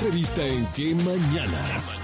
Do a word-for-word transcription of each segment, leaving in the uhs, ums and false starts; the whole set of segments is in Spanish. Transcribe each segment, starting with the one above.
entrevista en Qué Mañanas.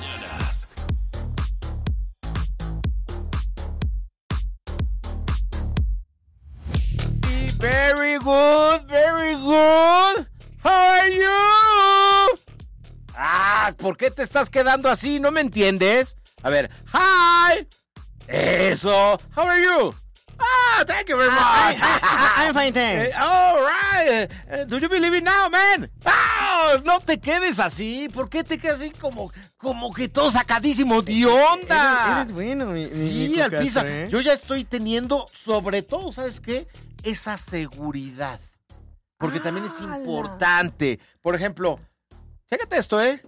Very good, very good. How are you? Ah, ¿por qué te estás quedando así? ¿No me entiendes? A ver, hi. Eso. How are you? Ah, thank you very much. I, I, I'm fine, thanks. All right. Uh, do you believe it now, man? Ah, no te quedes así. ¿Por qué te quedas así como, como que todo sacadísimo de onda? Eres, eres bueno, mi, mi Sí, mi Alpizar. ¿eh? Yo ya estoy teniendo, sobre todo, ¿sabes qué? Esa seguridad. Porque también es importante. Por ejemplo, chécate esto, ¿eh?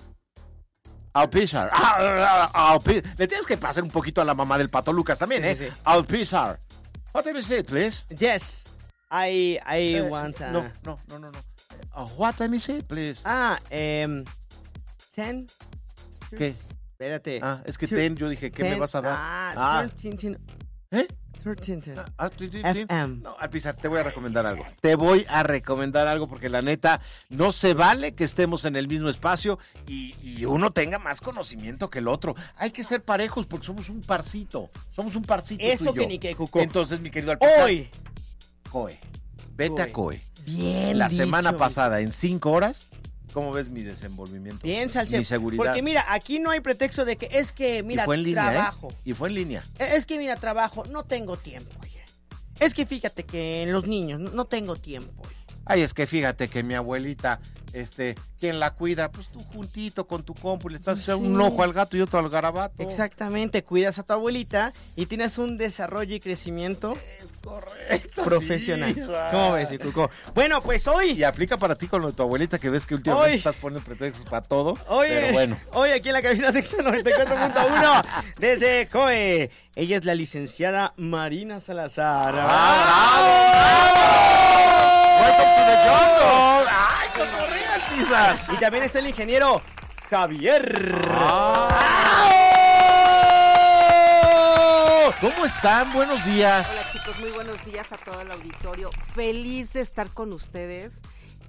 Alpizar. Alpizar. Le tienes que pasar un poquito a la mamá del Pato Lucas también, ¿eh? Sí, sí. Alpizar. What time is it, please? Yes, I, I Eh, want a... No, no, no, no, no. Uh, what time is it, please? Ah, em... ten... ¿Qué? Espérate. Ah, es que Thir- ten, yo dije, ¿qué me ten- vas a dar? Ah, Ah. thirteen, ten, ¿Eh? thirteen, ten. Ah, tu, tu, tu. F M. No, Alpizar, te voy a recomendar algo. Te voy a recomendar algo porque la neta no se vale que estemos en el mismo espacio y, y uno tenga más conocimiento que el otro. Hay que ser parejos porque somos un parcito. Somos un parcito. Eso tú y yo. que ni que cuco. Entonces, mi querido Alpizar. Hoy. COE. Vete COE. a COE. Bien La dicho. semana pasada, en cinco horas, ¿cómo ves mi desenvolvimiento? Bien, Salcedo. Mi seguridad. Porque mira, aquí no hay pretexto de que es que, mira, y fue en línea, trabajo. ¿eh? Y fue en línea. Es que, mira, trabajo, no tengo tiempo, oye. Es que fíjate que en los niños no, no tengo tiempo, oye. Ay, es que fíjate que mi abuelita, este, ¿quién la cuida? Pues tú juntito con tu compu, le estás echando Sí. un ojo al gato y otro al garabato. Exactamente, cuidas a tu abuelita y tienes un desarrollo y crecimiento Es correcto. profesional. Lisa. ¿Cómo ves, mi cuco? Bueno, pues hoy... Y aplica para ti con lo de tu abuelita, que ves que últimamente Hoy. estás poniendo pretextos para todo. Hoy, pero bueno. hoy aquí en la cabina de Extra noventa y cuatro punto uno desde COE. Ella es la licenciada Marina Salazar. Welcome to the jungle. ¡Ay, cotorrea, Alpizar! Y también está el ingeniero Javier. ¿Cómo están? Buenos días. Hola chicos, muy buenos días a todo el auditorio. Feliz de estar con ustedes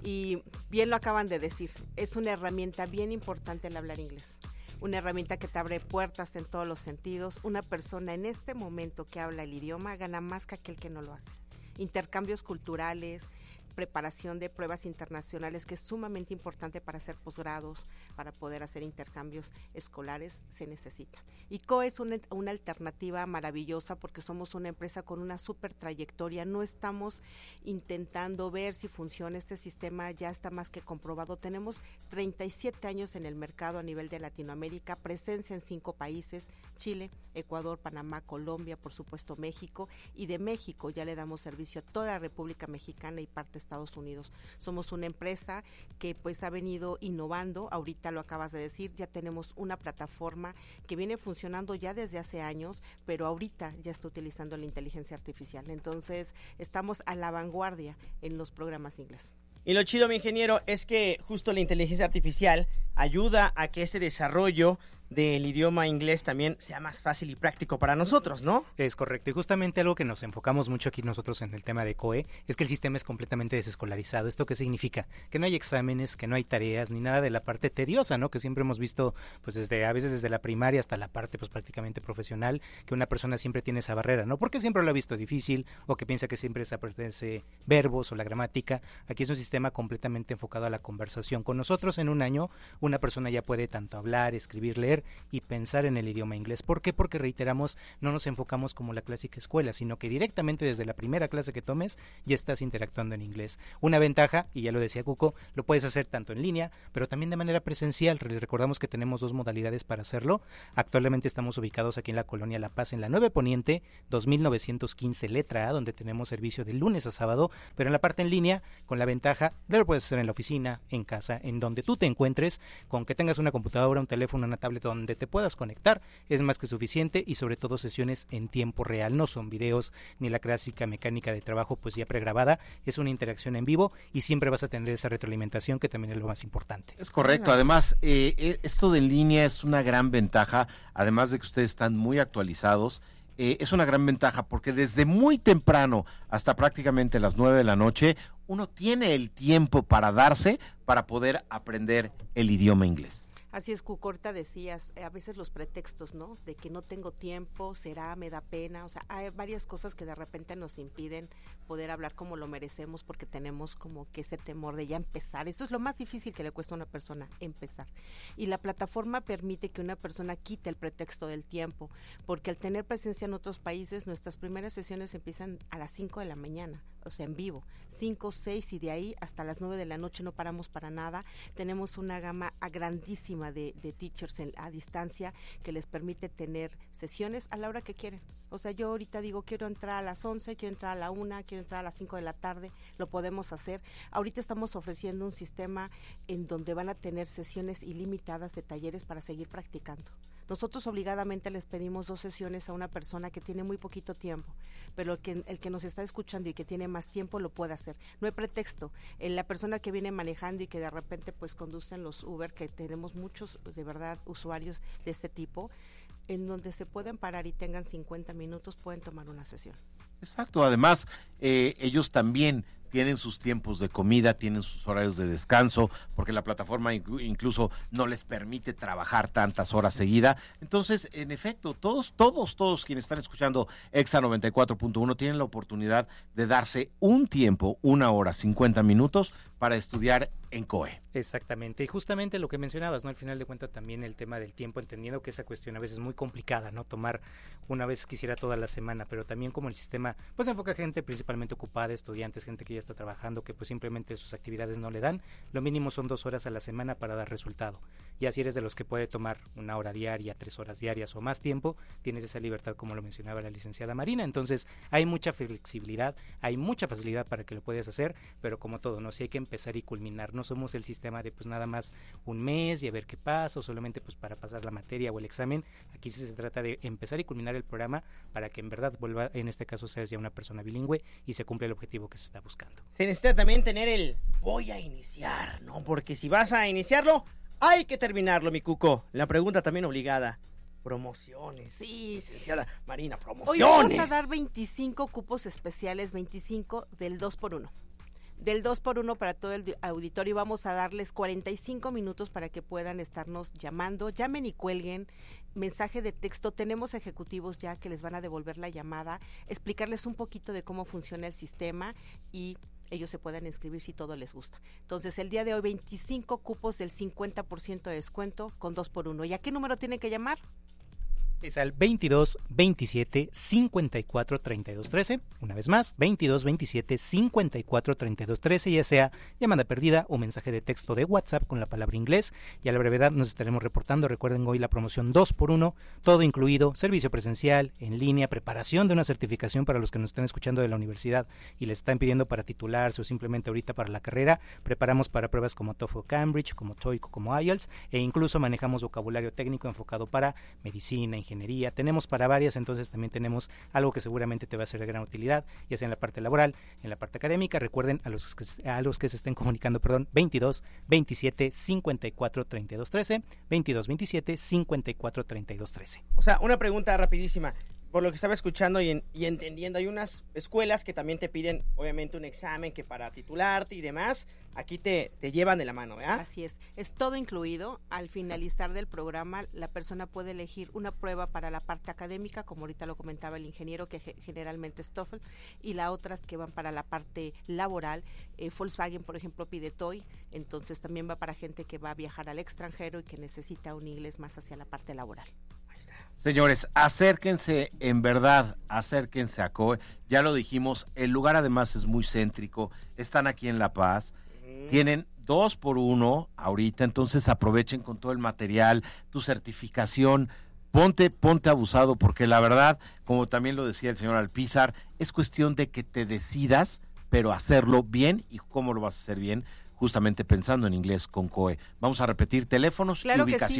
y bien lo acaban de decir, es una herramienta bien importante el hablar inglés. Una herramienta que te abre puertas en todos los sentidos. Una persona en este momento que habla el idioma gana más que aquel que no lo hace. Intercambios culturales, preparación de pruebas internacionales, que es sumamente importante para hacer posgrados, para poder hacer intercambios escolares, se necesita. Y COE es una, una alternativa maravillosa porque somos una empresa con una súper trayectoria, no estamos intentando ver si funciona este sistema, ya está más que comprobado. Tenemos treinta y siete años en el mercado a nivel de Latinoamérica, presencia en cinco países, Chile, Ecuador, Panamá, Colombia, por supuesto México, y de México ya le damos servicio a toda la República Mexicana y parte de Estados Unidos. Somos una empresa que pues ha venido innovando, ahorita lo acabas de decir, ya tenemos una plataforma que viene funcionando ya desde hace años, pero ahorita ya está utilizando la inteligencia artificial, entonces estamos a la vanguardia en los programas inglés. Y lo chido, mi ingeniero, es que justo la inteligencia artificial ayuda a que ese desarrollo del idioma inglés también sea más fácil y práctico para nosotros, ¿no? Es correcto, y justamente algo que nos enfocamos mucho aquí nosotros en el tema de COE es que el sistema es completamente desescolarizado. ¿Esto qué significa? Que no hay exámenes, que no hay tareas, ni nada de la parte tediosa, ¿no? Que siempre hemos visto, pues desde a veces desde la primaria hasta la parte pues prácticamente profesional, que una persona siempre tiene esa barrera, ¿no? Porque siempre lo ha visto difícil o que piensa que siempre se pertenece verbos o la gramática. Aquí es un sistema completamente enfocado a la conversación. Con nosotros en un año una persona ya puede tanto hablar, escribir, leer y pensar en el idioma inglés. ¿Por qué? Porque reiteramos, no nos enfocamos como la clásica escuela, sino que directamente desde la primera clase que tomes ya estás interactuando en inglés. Una ventaja, y ya lo decía Cuco, lo puedes hacer tanto en línea, pero también de manera presencial. Recordamos que tenemos dos modalidades para hacerlo. Actualmente estamos ubicados aquí en la Colonia La Paz, en la nueve Poniente, dos mil novecientos quince letra A, donde tenemos servicio de lunes a sábado, pero en la parte en línea, con la ventaja de lo puedes hacer en la oficina, en casa, en donde tú te encuentres, con que tengas una computadora, un teléfono, una tablet donde te puedas conectar, es más que suficiente, y sobre todo sesiones en tiempo real, no son videos ni la clásica mecánica de trabajo pues ya pregrabada, es una interacción en vivo y siempre vas a tener esa retroalimentación que también es lo más importante. Es correcto, además eh, esto de en línea es una gran ventaja, además de que ustedes están muy actualizados. Eh, es una gran ventaja porque desde muy temprano hasta prácticamente las nueve de la noche uno tiene el tiempo para darse para poder aprender el idioma inglés. Así es, Cucorta, decías, a veces los pretextos, ¿no? De que no tengo tiempo, será, me da pena, o sea, hay varias cosas que de repente nos impiden poder hablar como lo merecemos porque tenemos como que ese temor de ya empezar. Eso es lo más difícil que le cuesta a una persona, empezar. Y la plataforma permite que una persona quite el pretexto del tiempo, porque al tener presencia en otros países, nuestras primeras sesiones empiezan a las cinco de la mañana, o sea, en vivo, cinco, seis y de ahí hasta las nueve de la noche no paramos para nada. Tenemos una gama grandísima De, de teachers en, a distancia que les permite tener sesiones a la hora que quieren. O sea, yo ahorita digo, quiero entrar a las once, quiero entrar a la una, quiero entrar a las cinco de la tarde, lo podemos hacer. Ahorita estamos ofreciendo un sistema en donde van a tener sesiones ilimitadas de talleres para seguir practicando. Nosotros obligadamente les pedimos dos sesiones a una persona que tiene muy poquito tiempo, pero el que, el que nos está escuchando y que tiene más tiempo lo puede hacer. No hay pretexto. En la persona que viene manejando y que de repente pues conducen los Uber, que tenemos muchos de verdad usuarios de este tipo, en donde se pueden parar y tengan cincuenta minutos, pueden tomar una sesión. Exacto, además eh, ellos también tienen sus tiempos de comida, tienen sus horarios de descanso, porque la plataforma incluso no les permite trabajar tantas horas seguidas. Entonces, en efecto, todos, todos, todos quienes están escuchando Exa noventa y cuatro punto uno tienen la oportunidad de darse un tiempo, una hora, cincuenta minutos para estudiar en C O E. Exactamente, y justamente lo que mencionabas, ¿no? Al final de cuentas también el tema del tiempo, entendiendo que esa cuestión a veces es muy complicada, ¿no? Tomar una vez quisiera toda la semana, pero también como el sistema, pues enfoca gente principalmente ocupada, estudiantes, gente que ya está trabajando, que pues simplemente sus actividades no le dan, lo mínimo son dos horas a la semana para dar resultado. Ya si eres de los que puede tomar una hora diaria, tres horas diarias o más tiempo, tienes esa libertad como lo mencionaba la licenciada Marina, entonces hay mucha flexibilidad, hay mucha facilidad para que lo puedas hacer, pero como todo, ¿no? Si hay que empezar y culminar, no somos el sistema de pues nada más un mes y a ver qué pasa, o solamente pues para pasar la materia o el examen. Aquí sí se trata de empezar y culminar el programa para que en verdad vuelva, en este caso seas ya una persona bilingüe y se cumpla el objetivo que se está buscando. Se necesita también tener el voy a iniciar, ¿no? Porque si vas a iniciarlo, hay que terminarlo, mi cuco. La pregunta también obligada. Promociones. Sí. Licenciada Marina, promociones. Hoy vamos a dar veinticinco cupos especiales, veinticinco del dos por uno. Del dos por uno para todo el auditorio. Vamos a darles cuarenta y cinco minutos para que puedan estarnos llamando. Llamen y cuelguen. Mensaje de texto. Tenemos ejecutivos ya que les van a devolver la llamada, explicarles un poquito de cómo funciona el sistema y ellos se pueden inscribir si todo les gusta. Entonces, el día de hoy, veinticinco cupos del cincuenta por ciento de descuento con dos por uno. ¿Y a qué número tienen que llamar? Es al veintidós veintisiete cincuenta y cuatro treinta y dos trece. Una vez más, veintidós veintisiete cincuenta y cuatro treinta y dos trece, ya sea llamada perdida o mensaje de texto de WhatsApp con la palabra inglés. Y a la brevedad nos estaremos reportando. Recuerden hoy la promoción dos por uno, todo incluido, servicio presencial, en línea, preparación de una certificación para los que nos están escuchando de la universidad y les están pidiendo para titularse o simplemente ahorita para la carrera. Preparamos para pruebas como TOEFL Cambridge, como TOEIC, como I E L T S, e incluso manejamos vocabulario técnico enfocado para medicina, ingeniería, ingeniería, tenemos para varias, entonces también tenemos algo que seguramente te va a ser de gran utilidad, ya sea en la parte laboral, en la parte académica. Recuerden a los que, a los que se estén comunicando, perdón, veintidós veintisiete cincuenta y cuatro treinta y dos trece, veintidós veintisiete cincuenta y cuatro treinta y dos trece. O sea, una pregunta rapidísima. Por lo que estaba escuchando y, en, y entendiendo, hay unas escuelas que también te piden, obviamente, un examen que para titularte y demás, aquí te, te llevan de la mano, ¿verdad? Así es, es todo incluido. Al finalizar del programa, la persona puede elegir una prueba para la parte académica, como ahorita lo comentaba el ingeniero, que ge- generalmente es TOEFL, y las otras que van para la parte laboral. Eh, Volkswagen, por ejemplo, pide TOEIC, entonces también va para gente que va a viajar al extranjero y que necesita un inglés más hacia la parte laboral. Señores, acérquense, en verdad, acérquense a C O E. Ya lo dijimos, el lugar además es muy céntrico. Están aquí en La Paz. Mm. Tienen dos por uno ahorita, entonces aprovechen con todo el material, tu certificación. Ponte, ponte abusado, porque la verdad, como también lo decía el señor Alpizar, es cuestión de que te decidas, pero hacerlo bien. ¿Y cómo lo vas a hacer bien? Justamente pensando en inglés con C O E. Vamos a repetir teléfonos claro y ubicación. Que sí.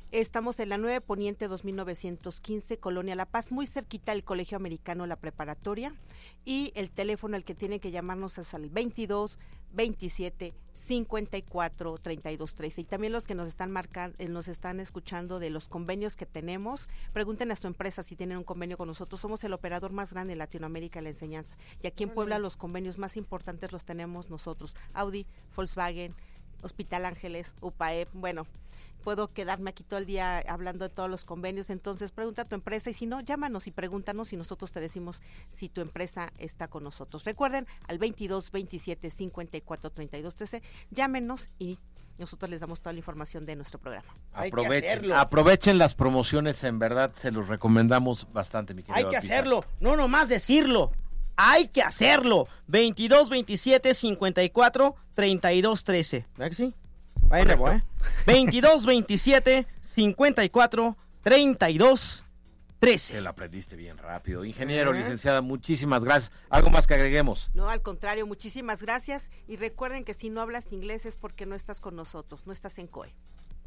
Estamos en la nueve Poniente dos mil novecientos quince, Colonia La Paz, muy cerquita del Colegio Americano La Preparatoria, y el teléfono al que tienen que llamarnos es al veintidós veintisiete cincuenta y cuatro treinta y dos trece. Y también los que nos están marcando, nos están escuchando de los convenios que tenemos, pregunten a su empresa si tienen un convenio con nosotros. Somos el operador más grande en Latinoamérica en la enseñanza, y aquí en Puebla los convenios más importantes los tenemos nosotros: Audi, Volkswagen, Hospital Ángeles, U P A E P. Bueno, puedo quedarme aquí todo el día hablando de todos los convenios. Entonces pregunta a tu empresa, y si no, llámanos y pregúntanos y nosotros te decimos si tu empresa está con nosotros. Recuerden, al veintidós veintisiete cincuenta y cuatro treinta y dos trece, llámenos y nosotros les damos toda la información de nuestro programa. Aprovechen, aprovechen las promociones, en verdad se los recomendamos bastante, mi querido. Hay que Alpita. hacerlo, no nomás decirlo. Hay que hacerlo. veintidós veintisiete cincuenta y cuatro treinta y dos trece. ¿Verdad que sí? Vaya nuevo, ¿eh? veintidós veintisiete cincuenta y cuatro treinta y dos trece. Se la aprendiste bien rápido. Ingeniero, uh-huh. licenciada, muchísimas gracias. ¿Algo más que agreguemos? No, al contrario, muchísimas gracias. Y recuerden que si no hablas inglés es porque no estás con nosotros, no estás en C O E.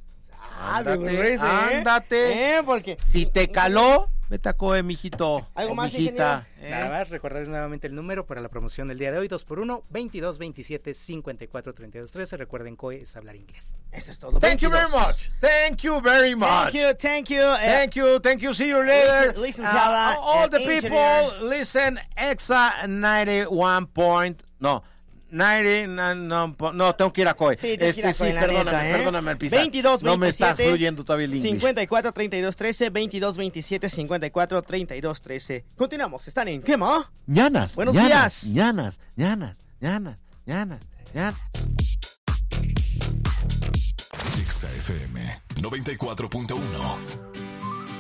Ándate, ese, ándate. ¿eh? ¿Eh? Porque si te caló, vete a C O E, mijito. ¿Algo más, mijita? ¿Eh? Nada más, recordarles nuevamente el número para la promoción del día de hoy, dos por uno, veintidós veintisiete cincuenta y cuatro treinta y dos trece. Recuerden, C O E es hablar inglés. Eso es todo. Thank veintidós. you very much. Thank you very much. Thank you, thank you. Uh, thank you, thank you. See you later. Listen, listen uh, all the engineer. people, listen, Exa ninety-one point, no. noventa, no, no, no, tengo que ir a C O E. Sí, este, este, sí, la perdóname, neta, ¿eh? perdóname al pisar. veintidós no me está veintisiete fluyendo todavía el inglés. cincuenta y cuatro treinta y dos trece, veintidós veintisiete cincuenta y cuatro treinta y dos trece. Continuamos, están en ¿qué más? Ñanas. Buenos ñanas, días. Ñanas, ñanas, ñanas, ñanas, ñanas. Exa F M noventa y cuatro punto uno.